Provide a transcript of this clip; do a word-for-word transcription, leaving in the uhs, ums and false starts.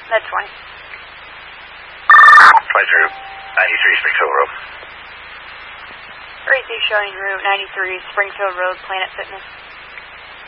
Med twenty. twenty-three, ninety-three Springfield Road. Receive showing Route ninety-three, Springfield Road, Planet Fitness.